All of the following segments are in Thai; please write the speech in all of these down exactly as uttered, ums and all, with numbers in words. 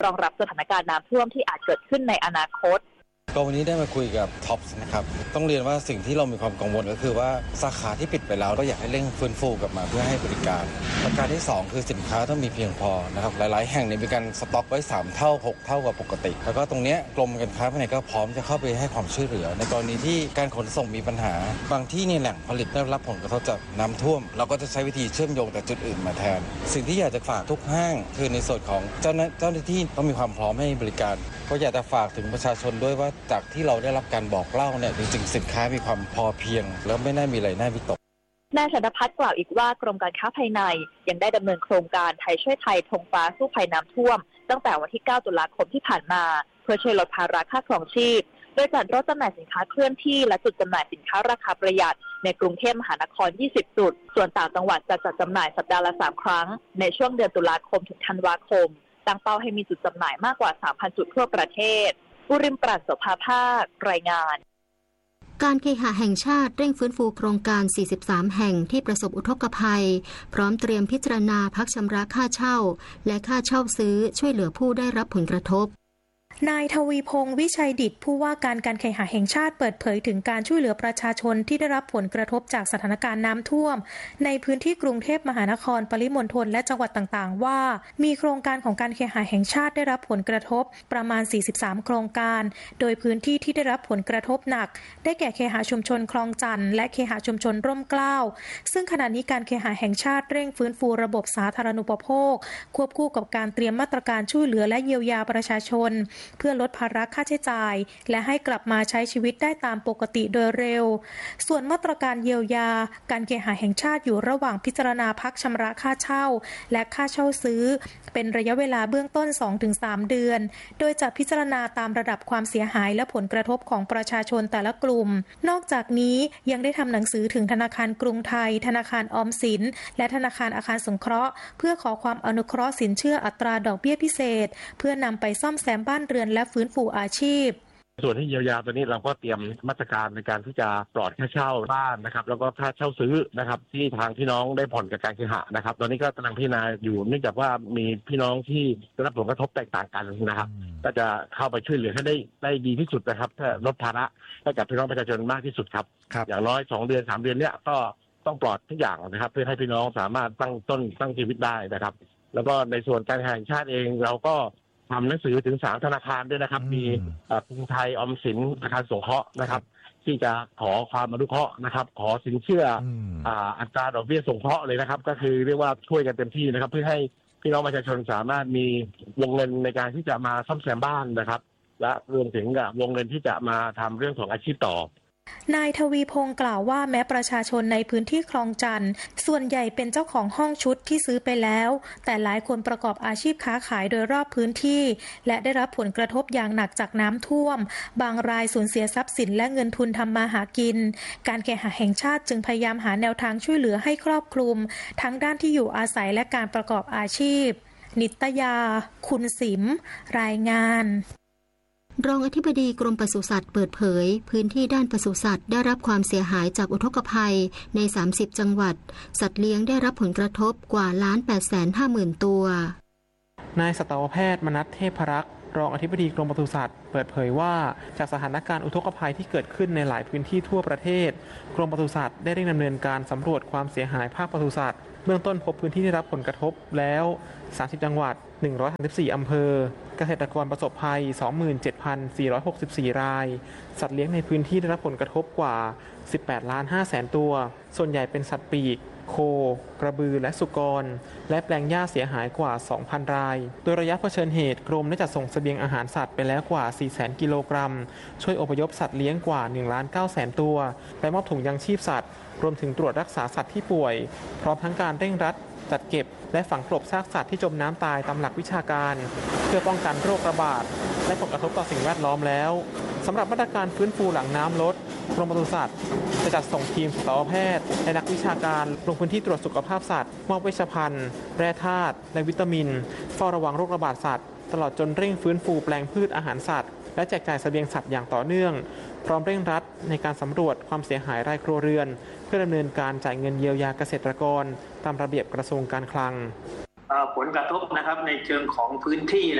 รองรับสถานการณ์น้ำท่วมที่อาจเกิดขึ้นในอนาคตก็วันนี้ได้มาคุยกับท็อปส์นะครับต้องเรียนว่าสิ่งที่เรามีความกังวลก็คือว่าสาขาที่ปิดไปแล้วก็อยากให้เร่งฟื้นฟูกลับมาเพื่อให้บริการประการที่สองคือสินค้าต้องมีเพียงพอนะครับหลายๆแห่งเนี่ยมีการสต็อกไว้สามเท่าหกเท่ากว่าปกติแล้วก็ตรงเนี้ยกรมการค้าภายในก็พร้อมจะเข้าไปให้ความช่วยเหลือในกรณีที่การขนส่งมีปัญหาบางที่เนี่ยแหล่งผลิตได้รับผลกระทบจากน้ำท่วมเราก็จะใช้วิธีเชื่อมโยงแต่จุดอื่นมาแทนสิ่งที่อยากจะฝากทุกห้างคือในส่วนของเจ้าหน้าที่ต้องมีความพร้อมให้บริการก็อยากจะฝากถึงประชาชนด้วยว่าจากที่เราได้รับการบอกเล่าเนี่ยจริงๆสินค้ามีความพอเพียงแล้วไม่น่ามีอะไรน่าวิตกนายชนภัทรกล่าวอีกว่ากรมการค้าภายในยังได้ดำเนินโครงการไทยช่วยไทยธงฟ้าสู้ภัยน้ำท่วมตั้งแต่วันที่เก้าตุลาคมที่ผ่านมาเพื่อช่วยลดภาระค่าครองชีพโดยจัดรถจำหน่ายสินค้าเคลื่อนที่และจุดจำหน่ายสินค้าราคาประหยัดในกรุงเทพมหานครยี่สิบจุดส่วนต่างจังหวัดจะจัดจำหน่ายสัปดาห์ละสามครั้งในช่วงเดือนตุลาคมถึงธันวาคมตั้งเป้าให้มีจุดจำหน่ายมากกว่า สามพัน จุดทั่วประเทศบุริมปราศโสภาภาครายงานการเคหะแห่งชาติเร่งฟื้นฟูโครงการสี่สิบสามแห่งที่ประสบอุทกภัยพร้อมเตรียมพิจารณาพักชำระค่าเช่าและค่าเช่าซื้อช่วยเหลือผู้ได้รับผลกระทบนายทวีพงษ์วิชัยดิษฐ์ผู้ว่าการการเคหะแห่งชาติเปิดเผยถึงการช่วยเหลือประชาชนที่ได้รับผลกระทบจากสถานการณ์น้ำท่วมในพื้นที่กรุงเทพมหานครปริมณฑลและจังหวัดต่างๆว่ามีโครงการของการเคหะแห่งชาติได้รับผลกระทบประมาณสี่สิบสามโครงการโดยพื้นที่ที่ได้รับผลกระทบหนักได้แก่เคหะชุมชนคลองจันทร์และเคหะชุมชนร่มเกล้าซึ่งขณะนี้การเคหะแห่งชาติเร่งฟื้นฟูระบบสาธารณูปโภคควบคู่กับการเตรียมมาตรการช่วยเหลือและเยียวยาประชาชนเพื่อลดภาระค่าใช้จ่ายและให้กลับมาใช้ชีวิตได้ตามปกติโดยเร็วส่วนมาตรการเยียวยาการเคหะแห่งชาติอยู่ระหว่างพิจารณาพักชำระค่าเช่าและค่าเช่าซื้อเป็นระยะเวลาเบื้องต้น สองถึงสาม เดือนโดยจะพิจารณาตามระดับความเสียหายและผลกระทบของประชาชนแต่ละกลุ่มนอกจากนี้ยังได้ทำหนังสือถึงธนาคารกรุงไทยธนาคารออมสินและธนาคารอาคารสงเคราะห์เพื่อขอความอนุเคราะห์สินเชื่ออัตราดอกเบี้ยพิเศษเพื่อนำไปซ่อมแซมบ้านเรือนและฟื้นฟูอาชีพส่วนที่เยียวยาตัวนี้เราก็เตรียมมาตรการในการที่จะปลอดค่าเช่าบ้านนะครับแล้วก็ค่าเช่าซื้อนะครับที่ทางพี่น้องได้ผ่อนกับการเคหะนะครับตอนนี้ก็กำลังพิจารณาอยู่เนื่องจากว่ามีพี่น้องที่ได้รับผลกระทบแตกต่างกันนะครับก็จะเข้าไปช่วยเหลือให้ได้ได้ดีที่สุดนะครับเพื่อลดภาระให้กับพี่น้องประชาชนมากที่สุดครับอย่างน้อยสองเดือนสามเดือนเนี้ยก็ต้องปลอดทุกอย่างนะครับเพื่อให้พี่น้องสามารถตั้งต้นตั้งชีวิตได้นะครับแล้วก็ในส่วนการแห่งชาติเองเราก็ทำหนังสือถึงสามธนาคารด้วยนะครับมีกรุงไทยออมสินอาคารสงเคราะห์นะครับที่จะขอความอนุเคราะห์นะครับขอสินเชื่ออัตราดอกเบี้ยสงเคราะห์เลยนะครับก็คือเรียกว่าช่วยกันเต็มที่นะครับเพื่อให้พี่น้องประชาชนสามารถมีวงเงินในการที่จะมาซ่อมแซมบ้านนะครับและรวมถึงกับวงเงินที่จะมาทำเรื่องของอาชีพต่อนายทวีพงษ์กล่าวว่าแม้ประชาชนในพื้นที่คลองจันทร์ส่วนใหญ่เป็นเจ้าของห้องชุดที่ซื้อไปแล้วแต่หลายคนประกอบอาชีพค้าขายโดยรอบพื้นที่และได้รับผลกระทบอย่างหนักจากน้ำท่วมบางรายสูญเสียทรัพย์สินและเงินทุนทำมาหากินการเคหะแห่งชาติจึงพยายามหาแนวทางช่วยเหลือให้ครอบคลุมทั้งด้านที่อยู่อาศัยและการประกอบอาชีพนิตยาคุณสิมรายงานรองอธิบดีกรมปศุสัตว์เปิดเผยพื้นที่ด้านปศุสัตว์ได้รับความเสียหายจากอุทกภัยในสามสิบจังหวัดสัตว์เลี้ยงได้รับผลกระทบกว่าล้านแปดแสนห้าหมื่นตัวนายสัตวแพทย์มนัสเทพรักษ์รองอธิบดีกรมปศุสัตว์เปิดเผยว่าจากสถานการณ์อุทกภัยที่เกิดขึ้นในหลายพื้นที่ทั่วประเทศกรมปศุสัตว์ได้เร่งดำเนินการสำรวจความเสียหายภาคปศุสัตว์เบื้องต้นพบพื้นที่ได้รับผลกระทบแล้วสามสิบจังหวัดหนึ่งร้อยสามสิบสี่อำเภอเกษตรกรประสบภัย สองหมื่นเจ็ดพันสี่ร้อยหกสิบสี่ รายสัตว์เลี้ยงในพื้นที่ได้รับผลกระทบกว่าสิบแปดล้านห้าแสนตัวส่วนใหญ่เป็นสัตว์ปีกโคกระบือและสุกรและแปลงหญ้าเสียหายกว่า สองพัน รายโดยระยะเผชิญเหตุกรมได้จัดส่งเสบียงอาหารสัตว์ไปแล้วกว่า สี่แสน กิโลกรัมช่วยอพยพสัตว์เลี้ยงกว่า หนึ่งล้านเก้าแสน ตัวและมอบถุงยังชีพสัตว์รวมถึงตรวจรักษาสัตว์ที่ป่วยพร้อมทั้งการเร่งรัดจัดเก็บและฝังกลบซากสัตว์ที่จมน้ำตายตามหลักวิชาการเพื่อป้องกันโรคระบาดและผลกระทบต่อสิ่งแวดล้อมแล้วสำหรับมาตรการฟื้นฟูหลังน้ำลดกรมปศุสัตว์จะจัดส่งทีมสัตวแพทย์และนักวิชาการลงพื้นที่ตรวจสุขภาพสัตว์มอบเวชภัณฑ์แร่ธาตุและวิตามินเฝ้าระวังโรคระบาดสัตว์ตลอดจนเร่งฟื้นฟูแปลงพืชอาหารสัตว์และแจกจ่ายเสบียงสัตว์อย่างต่อเนื่องพร้อมเร่งรัดในการสำรวจความเสียหายรายครัวเรือนเพื่อดำเนินการจ่ายเงินเยียวยาเกษตรกรตามระเบียบกระทรวงการคลังผลกระทบนะครับในเชิงของพื้นที่แหละ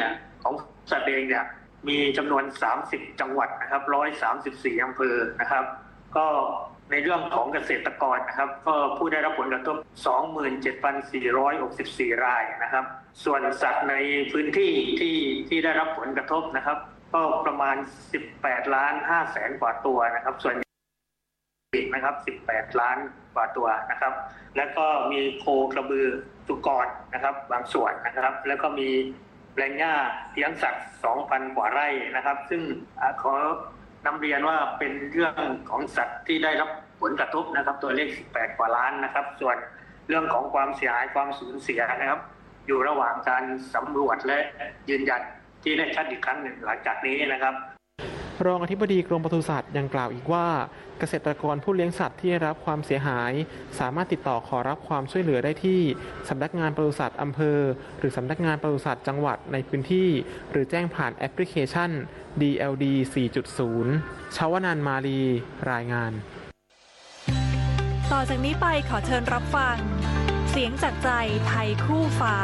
ของสัตว์เองเนี่ยมีจำนวนสามสิบจังหวัดนะครับหนึ่งร้อยสามสิบสี่อำเภอนะครับก็ในเรื่องของเกษตรกรนะครับก็ผู้ได้รับผลกระทบ สองหมื่นเจ็ดพันสี่ร้อยหกสิบสี่ รายนะครับส่วนสัตว์ในพื้นที่ที่ที่ได้รับผลกระทบนะครับก็ประมาณสิบแปดล้านห้าแสนกว่าตัวนะครับส่วนนะครับสิบแปดล้านกว่าตัวนะครับแล้วก็มีโคกระบือตุกรนะครับบางส่วนนะครับแล้วก็มีแปลงหญ้าเลี้ยงสัตว์ สองพัน กว่าไร่นะครับซึ่งขอนำเรียนว่าเป็นเรื่องของสัตว์ที่ได้รับผลกระทบนะครับตัวเลขสิบแปดกว่าล้านนะครับส่วนเรื่องของความเสียหายความสูญเสียนะครับอยู่ระหว่างการสำรวจและยืนยันที่ได้ชัดอีกครั้งหนึ่งหลังจากนี้นะครับรองอธิบดีกรมปศุสัตว์ยังกล่าวอีกว่าเกษตรกรผู้เลี้ยงสัตว์ที่ได้รับความเสียหายสามารถติดต่อขอรับความช่วยเหลือได้ที่สำนักงานปศุสัตว์อำเภอหรือสำนักงานปศุสัตว์จังหวัดในพื้นที่หรือแจ้งผ่านแอปพลิเคชัน ดี แอล ดี สี่จุดศูนย์ ชวนันท์มาลีรายงานต่อจากนี้ไปขอเชิญรับฟังเสียงจากใจไทยคู่ฟ้า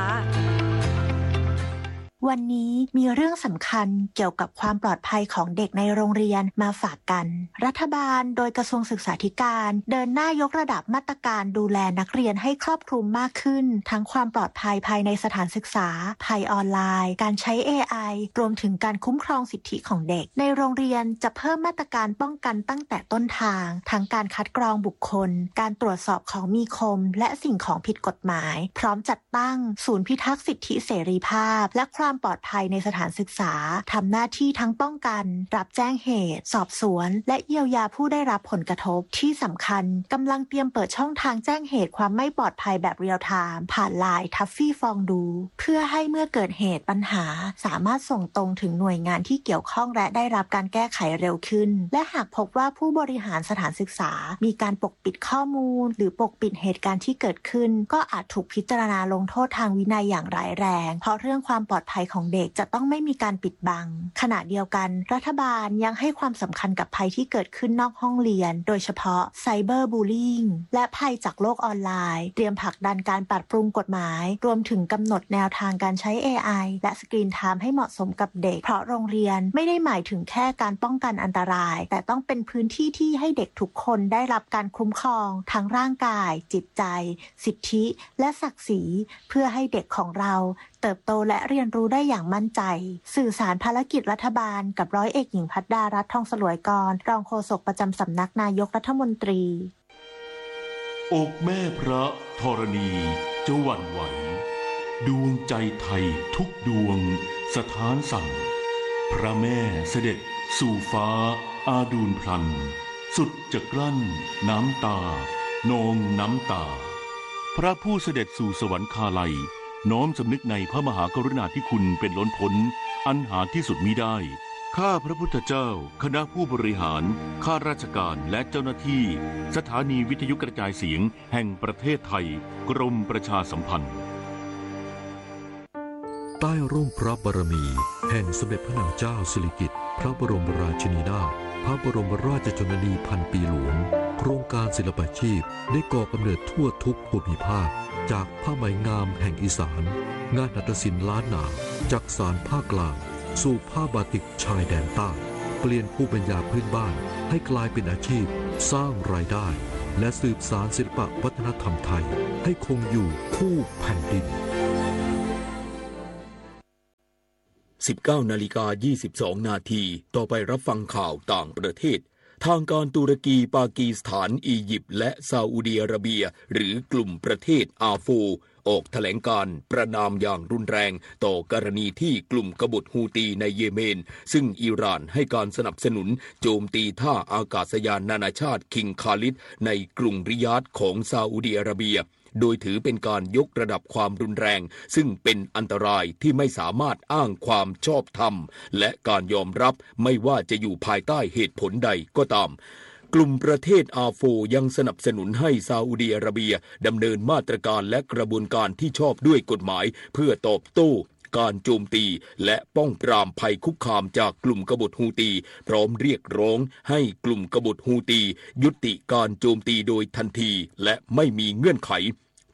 วันนี้มีเรื่องสำคัญเกี่ยวกับความปลอดภัยของเด็กในโรงเรียนมาฝากกันรัฐบาลโดยกระทรวงศึกษาธิการเดินหน้ายกระดับมาตรการดูแลนักเรียนให้ครอบคลุมมากขึ้นทั้งความปลอดภัยภายในสถานศึกษาภัยออนไลน์การใช้ เอ ไอ รวมถึงการคุ้มครองสิทธิของเด็กในโรงเรียนจะเพิ่มมาตรการป้องกันตั้งแต่ต้นทางทั้งการคัดกรองบุคคลการตรวจสอบของมีคมและสิ่งของผิดกฎหมายพร้อมจัดตั้งศูนย์พิทักษ์สิทธิเสรีภาพและความความปลอดภัยในสถานศึกษาทำหน้าที่ทั้งป้องกันรับแจ้งเหตุสอบสวนและเยียวยาผู้ได้รับผลกระทบที่สำคัญกำลังเตรียมเปิดช่องทางแจ้งเหตุความไม่ปลอดภัยแบบเรียลไทม์ผ่านไลน์ทัฟฟี่ฟองดูเพื่อให้เมื่อเกิดเหตุปัญหาสามารถส่งตรงถึงหน่วยงานที่เกี่ยวข้องและได้รับการแก้ไขเร็วขึ้นและหากพบว่าผู้บริหารสถานศึกษามีการปกปิดข้อมูลหรือปกปิดเหตุการณ์ที่เกิดขึ้นก็อาจถูกพิจารณาลงโทษทางวินัยอย่างร้ายแรงเพราะเรื่องความปลอดภัยของเด็กจะต้องไม่มีการปิดบังขณะเดียวกันรัฐบาลยังให้ความสำคัญกับภัยที่เกิดขึ้นนอกห้องเรียนโดยเฉพาะไซเบอร์บูลลี่งและภัยจากโลกออนไลน์เตรียมผลักดันการปรับปรุงกฎหมายรวมถึงกำหนดแนวทางการใช้ เอ ไอ และสกรีนไทม์ให้เหมาะสมกับเด็กเพราะโรงเรียนไม่ได้หมายถึงแค่การป้องกันอันตรายแต่ต้องเป็นพื้นที่ที่ให้เด็กทุกคนได้รับการคุ้มครองทั้งร่างกายจิตใจสิทธิและศักดิ์ศรีเพื่อให้เด็กของเราเติบโตและเรียนรู้ได้อย่างมั่นใจสื่อสารภารกิจรัฐบาลกับร้อยเอกหญิงภัทรดารัตน์ทองสลวยกรรองโฆษกประจำสำนักนายกรัฐมนตรีอกแม่พระธรณีจะหวั่นไหวดวงใจไทยทุกดวงสถานสั่นพระแม่เสด็จสู่ฟ้าอาดูลพลันสุดจะกลั้นน้ำตานองน้ำตาพระผู้เสด็จสู่สวรรคาลัยน้อมสำนึกในพระมหากรุณาธิคุณเป็นล้นพ้นอันหาที่สุดมิได้ข้าพระพุทธเจ้าคณะผู้บริหารข้าราชการและเจ้าหน้าที่สถานีวิทยุกระจายเสียงแห่งประเทศไทยกรมประชาสัมพันธ์ใต้ร่มพระบารมีแห่งสมเด็จพระนางเจ้าสิริกิติ์พระบรมราชินีนาถพระบรมราชชนนีพันปีหลวงโครงการศิลปาชีพได้ก่อกำเนิดทั่วทุกภูมิภาคจากผ้าไหมงามแห่งอีสานงานหัตถศิลป์ล้านนาจากสารภาคกลางสู่ผ้าบาติกชายแดนใต้เปลี่ยนภูมิปัญญาพื้นบ้านให้กลายเป็นอาชีพสร้างรายได้และสืบสานศิลปวัฒนธรรมไทยให้คงอยู่คู่แผ่นดินสิบเก้านาฬิกายี่สิบสองนาทีต่อไปรับฟังข่าวต่างประเทศทางการตุรกีปากีสถานอียิปต์และซาอุดิอาระเบียหรือกลุ่มประเทศอาโฟออกแถลงการประณามอย่างรุนแรงต่อกรณีที่กลุ่มกบฏฮูตีในเยเมนซึ่งอิหร่านให้การสนับสนุนโจมตีท่าอากาศยานนานาชาติคิงคาลิดในกรุงริยาดของซาอุดิอาระเบียโดยถือเป็นการยกระดับความรุนแรงซึ่งเป็นอันตรายที่ไม่สามารถอ้างความชอบธรรมและการยอมรับไม่ว่าจะอยู่ภายใต้เหตุผลใดก็ตามกลุ่มประเทศอาโฟยังสนับสนุนให้ซาอุดิอาระเบียดำเนินมาตรการและกระบวนการที่ชอบด้วยกฎหมายเพื่อตอบโต้การโจมตีและป้องปรามภัยคุกคามจากกลุ่มกบฏฮูตีพร้อมเรียกร้องให้กลุ่มกบฏฮูตียุติการโจมตีโดยทันทีและไม่มีเงื่อนไข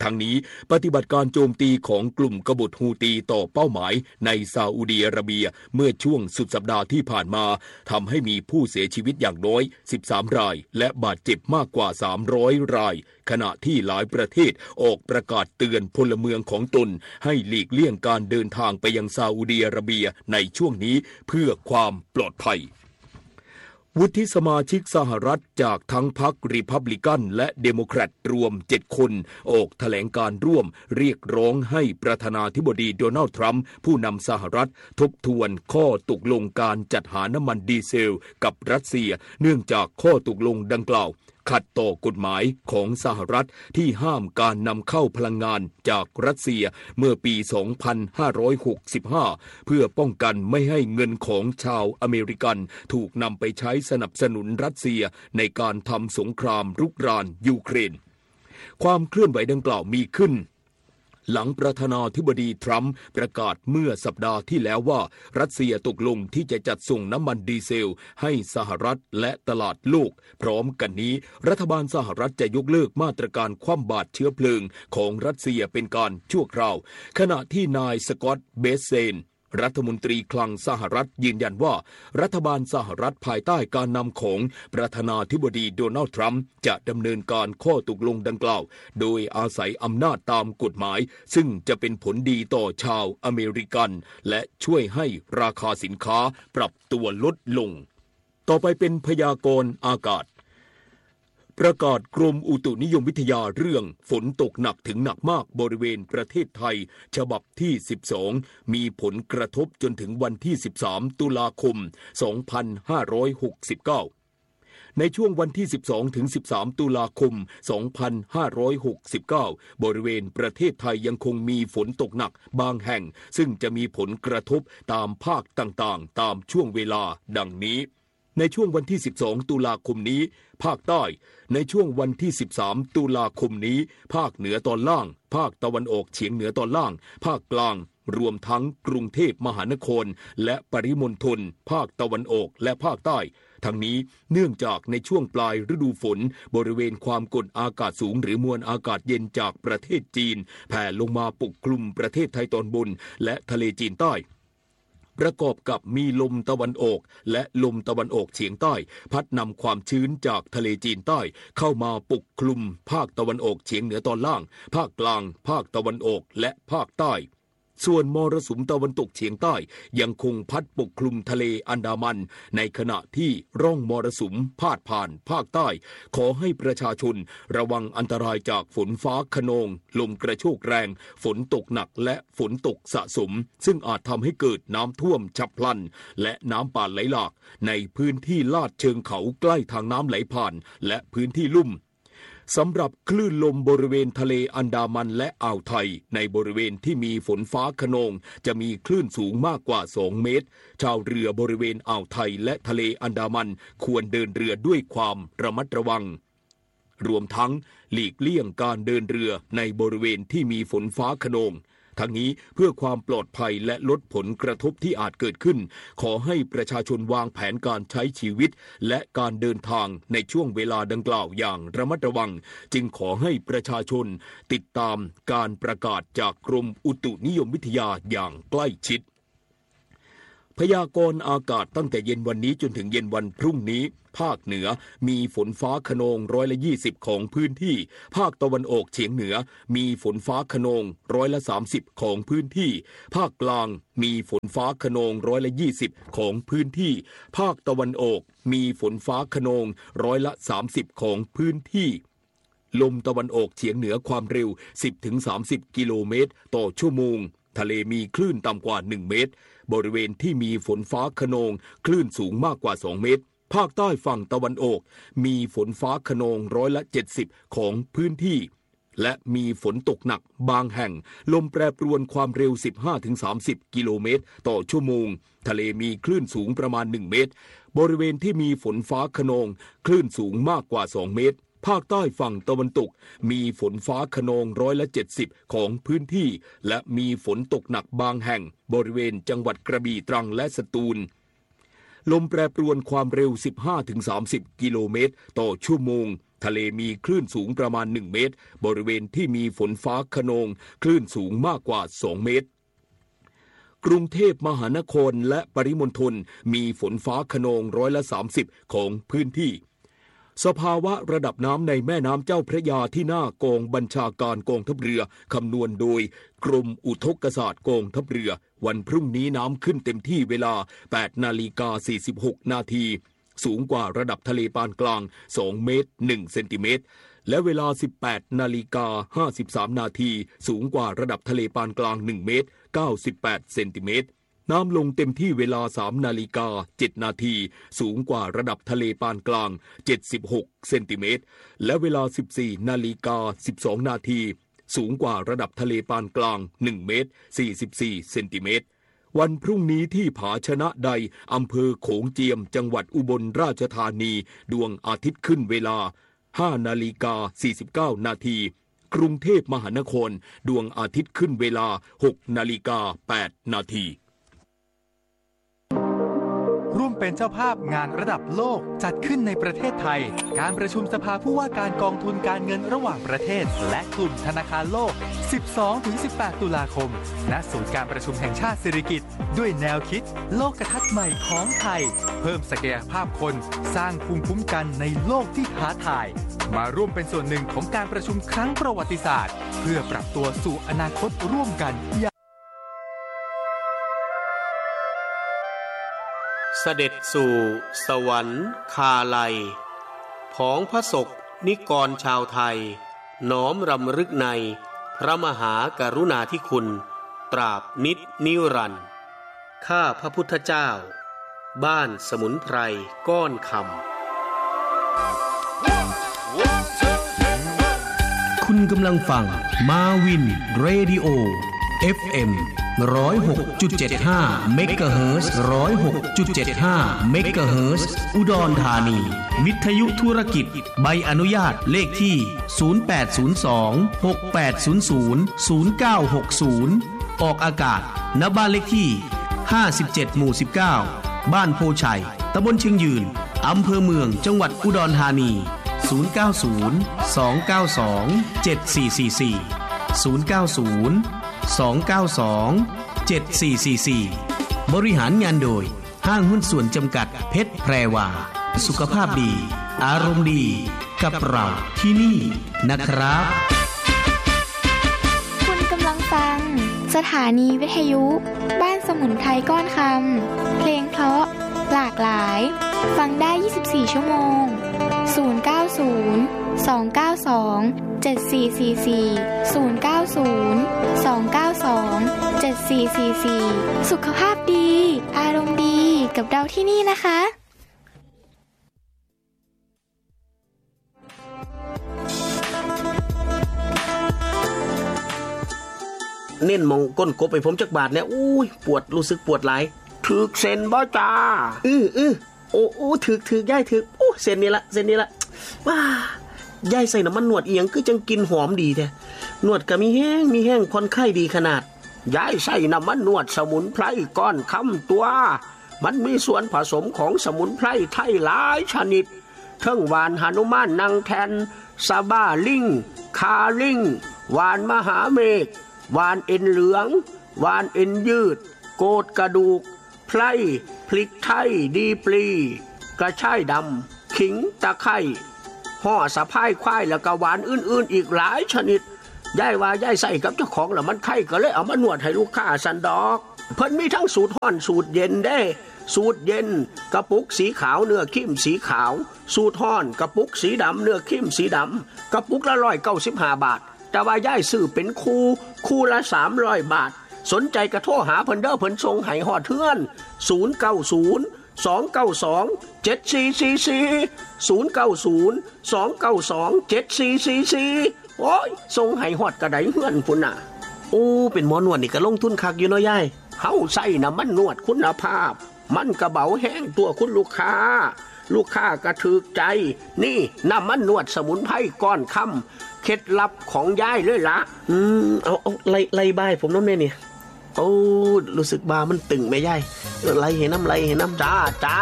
ทั้งนี้ปฏิบัติการโจมตีของกลุ่มกบฏฮูตีต่อเป้าหมายในซาอุดิอาระเบียเมื่อช่วงสุดสัปดาห์ที่ผ่านมาทำให้มีผู้เสียชีวิตอย่างน้อยสิบสามรายและบาดเจ็บมากกว่าสามร้อยรายขณะที่หลายประเทศออกประกาศเตือนพลเมืองของตนให้หลีกเลี่ยงการเดินทางไปยังซาอุดิอาระเบียในช่วงนี้เพื่อความปลอดภัยวุฒิสมาชิกสหรัฐจากทั้งพรรครีพับลิกันและเดโมแครตรวมเจ็ดคนออกแถลงการร่วมเรียกร้องให้ประธานาธิบดีโดนัลด์ทรัมป์ผู้นำสหรัฐทบทวนข้อตกลงการจัดหาน้ำมันดีเซลกับรัสเซียเนื่องจากข้อตกลงดังกล่าวขัดต่อกฎหมายของสหรัฐที่ห้ามการนำเข้าพลังงานจากรัสเซียเมื่อปี สองพันห้าร้อยหกสิบห้า เพื่อป้องกันไม่ให้เงินของชาวอเมริกันถูกนำไปใช้สนับสนุนรัสเซียในการทำสงครามรุกรานยูเครนความเคลื่อนไหวดังกล่าวมีขึ้นหลังประธานาธิบดีทรัมป์ประกาศเมื่อสัปดาห์ที่แล้วว่ารัสเซียตกลงที่จะจัดส่งน้ำมันดีเซลให้สหรัฐและตลาดโลกพร้อมกันนี้รัฐบาลสหรัฐจะยกเลิกมาตรการคว่ำบาตรเชื้อเพลิงของรัสเซียเป็นการชั่วคราวขณะที่นายสกอตต์เบสเซนรัฐมนตรีคลังสหรัฐยืนยันว่ารัฐบาลสหรัฐภายใต้การนำของประธานาธิบดีโดนัลด์ทรัมป์จะดำเนินการข้อตกลงดังกล่าวโดยอาศัยอำนาจตามกฎหมายซึ่งจะเป็นผลดีต่อชาวอเมริกันและช่วยให้ราคาสินค้าปรับตัวลดลงต่อไปเป็นพยากรณ์อากาศประกาศกรมอุตุนิยมวิทยาเรื่องฝนตกหนักถึงหนักมากบริเวณประเทศไทยฉบับที่สิบสองมีผลกระทบจนถึงวันที่สิบสามตุลาคมสองพันห้าร้อยหกสิบเก้าในช่วงวันที่สิบสองถึงสิบสามตุลาคมสองพันห้าร้อยหกสิบเก้าบริเวณประเทศไทยยังคงมีฝนตกหนักบางแห่งซึ่งจะมีผลกระทบตามภาคต่างๆตามช่วงเวลาดังนี้ในช่วงวันที่สิบสองตุลาคมนี้ภาคใต้ในช่วงวันที่สิบสามตุลาคมนี้ภาคเหนือตอนล่างภาคตะวันออกเฉียงเหนือตอนล่างภาคกลางรวมทั้งกรุงเทพมหานครและปริมณฑลภาคตะวันออกและภาคใต้ทั้งนี้เนื่องจากในช่วงปลายฤดูฝนบริเวณความกดอากาศสูงหรือมวลอากาศเย็นจากประเทศจีนแผ่ลงมาปกคลุมประเทศไทยตอนบนและทะเลจีนใต้ประกอบกับมีลมตะวันออกและลมตะวันออกเฉียงใต้พัดนำความชื้นจากทะเลจีนใต้เข้ามาปกคลุมภาคตะวันออกเฉียงเหนือตอนล่างภาคกลางภาคตะวันออกและภาคใต้ส่วนมรสุมตะวันตกเฉียงใต้ยังคงพัดปกคลุมทะเลอันดามันในขณะที่ร่องมรสุมพาดผ่านภาคใต้ขอให้ประชาชนระวังอันตรายจากฝนฟ้าคะนองลมกระโชกแรงฝนตกหนักและฝนตกสะสมซึ่งอาจทำให้เกิดน้ำท่วมฉับพลันและน้ำป่าไหลหลากในพื้นที่ลาดเชิงเขาใกล้ทางน้ำไหลผ่านและพื้นที่ลุ่มสำหรับคลื่นลมบริเวณทะเลอันดามันและอ่าวไทยในบริเวณที่มีฝนฟ้าคะนองจะมีคลื่นสูงมากกว่าสองเมตรชาวเรือบริเวณอ่าวไทยและทะเลอันดามันควรเดินเรือด้วยความระมัดระวังรวมทั้งหลีกเลี่ยงการเดินเรือในบริเวณที่มีฝนฟ้าคะนองทั้งนี้เพื่อความปลอดภัยและลดผลกระทบที่อาจเกิดขึ้นขอให้ประชาชนวางแผนการใช้ชีวิตและการเดินทางในช่วงเวลาดังกล่าวอย่างระมัดระวังจึงขอให้ประชาชนติดตามการประกาศจากกรมอุตุนิยมวิทยาอย่างใกล้ชิดพยากรณ์อากาศตั้งแต่เย็นวันนี้จนถึงเย็นวันพรุ่งนี้ภาคเหนือมีฝนฟ้าคะนองร้อยละยี่สิบของพื้นที่ภาคตะวันออกเฉียงเหนือมีฝนฟ้าคะนองร้อยละสามสิบของพื้นที่ภาคกลางมีฝนฟ้าคะนองร้อยละยี่สิบของพื้นที่ภาคตะวันออกมีฝนฟ้าคะนองร้อยละสามสิบของพื้นที่ลมตะวันออกเฉียงเหนือความเร็ว สิบถึงสามสิบ กิโลเมตรต่อชั่วโมงทะเลมีคลื่นต่ำกว่าหนึ่งเมตรบริเวณที่มีฝนฟ้าคะนองคลื่นสูงมากกว่าสองเมตรภาคใต้ฝั่งตะวันออกมีฝนฟ้าคะนองร้อยละเจ็ดสิบของพื้นที่และมีฝนตกหนักบางแห่งลมแปรปรวนความเร็ว สิบห้าถึงสามสิบ กิโลเมตรต่อชั่วโมงทะเลมีคลื่นสูงประมาณหนึ่งเมตรบริเวณที่มีฝนฟ้าคะนองคลื่นสูงมากกว่าสองเมตรภาคใต้ฝั่งตะวันตกมีฝนฟ้าคะนองร้อยละเจ็ดสิบของพื้นที่และมีฝนตกหนักบางแห่งบริเวณจังหวัดกระบี่ตรังและสตูลลมแปรปรวนความเร็ว สิบห้าถึงสามสิบ กิโลเมตรต่อชั่วโมงทะเลมีคลื่นสูงประมาณหนึ่งเมตรบริเวณที่มีฝนฟ้าคะนองคลื่นสูงมากกว่าสองเมตรกรุงเทพมหานครและปริมณฑลมีฝนฟ้าคะนองร้อยละสามสิบของพื้นที่สภาวะระดับน้ำในแม่น้ำเจ้าพระยาที่หน้ากองบัญชาการกองทัพเรือคำนวณโดยกรมอุทกศาสตร์กองทัพเรือวันพรุ่งนี้น้ำขึ้นเต็มที่เวลา แปดนาฬิกาสี่สิบหก นาทีสูงกว่าระดับทะเลปานกลางสองเมตรหนึ่งเซนติเมตรและเวลา สิบแปดนาฬิกาห้าสิบสาม นาทีสูงกว่าระดับทะเลปานกลางหนึ่งเมตรเก้าสิบแปดเซนติเมตรน้ำลงเต็มที่เวลา สามนาฬิกาเจ็ด นาทีสูงกว่าระดับทะเลปานกลางเจ็ดสิบหกเซนติเมตรและเวลา สิบสี่นาฬิกาสิบสอง นาทีสูงกว่าระดับทะเลปานกลางหนึ่งเมตรสี่สิบสี่เซนติเมตรวันพรุ่งนี้ที่ผาชนะใดอำเภอโขงเจียมจังหวัดอุบลราชธานีดวงอาทิตย์ขึ้นเวลา ห้านาฬิกาสี่สิบเก้า นาทีกรุงเทพมหานครดวงอาทิตย์ขึ้นเวลา หกนาฬิกาแปด นาทีร่วมเป็นเจ้าภาพงานระดับโลกจัดขึ้นในประเทศไทยการประชุมสภาผู้ว่าการกองทุนการเงินระหว่างประเทศและกลุ่มธนาคารโลก สิบสองถึงสิบแปด ตุลาคมณศูนย์การประชุมแห่งชาติสิริกิติ์ด้วยแนวคิดโลกทัศน์ใหม่ของไทยเพิ่มศักยภาพคนสร้างภูมิคุ้มกันในโลกที่ท้าทายมาร่วมเป็นส่วนหนึ่งของการประชุมครั้งประวัติศาสตร์เพื่อปรับตัวสู่อนาคตร่วมกันเสด็จสู่สวรรค์คาลัยผองพระศกนิกรชาวไทยน้อมรำลึกในพระมหากรุณาธิคุณตราบนิจนิรันดร์ข้าพระพุทธเจ้าบ้านสมุนไพรก้อนคำคุณกำลังฟังมาวินเรดิโอ เอฟ เอ็ม หนึ่งศูนย์หกจุดเจ็ดห้า เมกะเฮิรตซ์ หนึ่งศูนย์หกจุดเจ็ดห้า เมกะเฮิรตซ์ อุดรธานีวิทยุธุรกิจใบอนุญาตเลขที่ ศูนย์ แปด ศูนย์ สอง หก แปด ศูนย์ ศูนย์ ศูนย์ เก้า หก ศูนย์ออกอากาศณบ้านเลขที่ ห้าสิบเจ็ด หมู่ สิบเก้า บ้านโพชัยตำบลเชียงยืนอำเภอเมืองจังหวัดอุดรธานีศูนย์ เก้า ศูนย์ สอง เก้า สอง เจ็ด สี่ สี่ สี่ ศูนย์ เก้า ศูนย์ สอง เก้า สอง เจ็ด สี่ สี่ สี่บริหารงานโดยห้างหุ้นส่วนจำกัดเพชรแพรวาสุขภาพดีอารมณ์ดีกับเราที่นี่นะครับคุณกำลังฟังสถานีวิทยุบ้านสมุนไพรก้อนคำเพลงเพราะหลากหลายฟังได้ยี่สิบสี่ชั่วโมงศูนย์ เก้า ศูนย์ สอง เก้า สอง เจ็ด สี่ สี่ สี่ ศูนย์ เก้า ศูนย์ สอง เก้า สอง เจ็ด สี่ สี่ สี่สุขภาพดีอารมณ์ดีกับเราที่นี่นะคะเน้นมองก้นกบไปผมจักบาทเนี่ยอุ้ยปวดรู้สึกปวดหลายถึกเส้นบ่จ้าอื้ออื้อโอ้โอ้ถึกถึกย่ายถึกโอ้เส้นนี้ละเส้นนี้ละว้าย่ายใส่น้ำมันนวดเอียงคือจังกินหอมดีแท้นวดก็มีแห้งมีแห้งผ่อนคลายดีขนาดย่ายใส่น้ำมันนวดสมุนไพรก้อนคำตัวมันมีส่วนผสมของสมุนไพรไทยหลายชนิดทั้งหวานหนุมานนางแทนซาบ้าลิงคาลิงหวานมหาเมฆหวานเอ็นเหลืองหวานเอ็นยืดโกดกระดูกไพรพริกไทยดีปลีกระชายดำขิงตะไคร้ห่อสะพายควายแล้วก็หวานอื่นๆอีกหลายชนิดย่ายว่าย่ายใส่กับเจ้าของแล้วมันไข้ก็เลยเอามานวดให้ลูกค้าสันดอกเพิ่นมีทั้งสูตรร้อนสูตรเย็นเด้สูตรเย็นกระปุกสีขาวเนื้อครีมสีขาวสูตรร้อนกระปุกสีดำเนื้อครีมสีดำกระปุกละหนึ่งร้อยเก้าสิบห้าบาทแต่ว่าย่ายซื้อเป็นคู่คู่ละสามร้อยบาทสนใจกระโทรหาเพิ่นเด้อเพิ่นส่งให้ฮอดเทือนศูนย์ เก้า ศูนย์ สอง เก้า สอง เจ็ด สี่ สี่ สี่ ศูนย์ เก้า ศูนย์ สอง เก้า สอง เจ็ด สี่ สี่ สี่โอ้ยส่งให้ฮอดกระไดเฮือนพุ่นน่ะโอ้เป็นหมอนวดนี่ก็ลงทุนคักอยู่เนาะยายเฮาใส่น้ำมันนวดคุณภาพมันกระเบาแห้งตัวคุณลูกค้าลูกค้าก็ถูกใจนี่น้ำมันนวดสมุนไพรก้อนคำเคล็ดลับของยายเลยล่ะอืมเอาเอาไล่ไล่บายผมน้ำแม่นี่โอ้รู้สึกบ่ามันตึงแม่ยายไหลเห็นน้ำไหลเห็นน้ำจ้าจ้า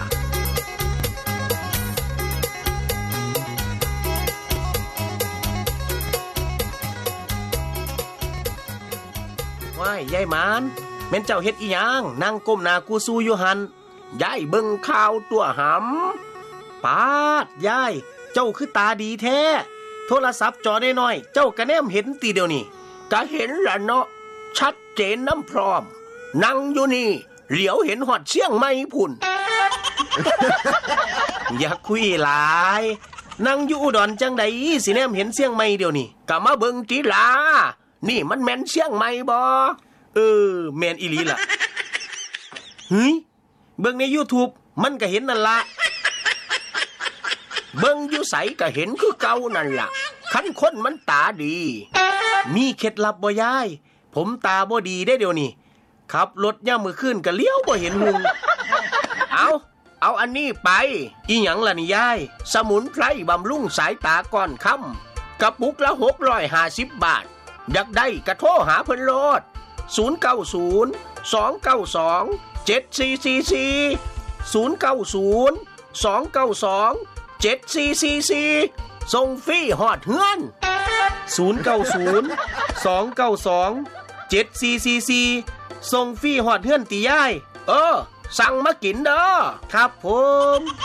ว้ายยายหมานแม่นเจ้าเฮ็ดอีหยังนั่งก้มหน้ากูสู้อยู่หันยายเบิ่งข่าวตัวหำปาดยายเจ้าคือตาดีแท้โทรศัพท์จอน้อยๆเจ้าก็แนมเห็นตีเดียวนี่ก็เห็นล่ะเนาะชัดเจนน้ำพร้อมนั่งอยู่นี่เหลียวเห็นหอดเชียงใหม่พุ่น อย่าคุยหลายนั่งอยู่อุดรจังใดสิแนมเห็นเชียงใหม่เดียวนี่ก็มาเบิ่งติล่ะนี่มันแม่นเชียงใหม่บ่เออแม่นอีหลีล่ะเฮ้ยเบิ่งใน YouTube มันก็เห็นนั่นล่ะเบิ่งอยู่ไสก็เห็นคือเก่านั่นล่ะคันคนมันตาดีมีเคล็ดลับบ่ยายผมตาบ่ดีได้เดี๋ยวนี้ขับรถย่ามมื้อคืนก็เลี้ยวบ่เห็นหุงเอาเอาอันนี้ไปอีหยังล่ะนี่ยายสมุนไพรบำรุงสายตาก่อนค่ำกระปุกละหกร้อยห้าสิบบาทอยากได้ก็โทรหาเพิ่นโลดศูนย์ เก้า ศูนย์ สอง เก้า สอง เจ็ด สี่ สี่ สี่ ศูนย์ เก้า ศูนย์ สอง เก้า สอง เจ็ด สี่ สี่ สี่ส่งฟรีฮอดเฮือนศูนย์ เก้า ศูนย์ สอง เก้า สอง เจ็ด สี่ สี่ สี่ส่งฟรีฮอดเฮือนติยายเออสั่งมากินเด้อครับผม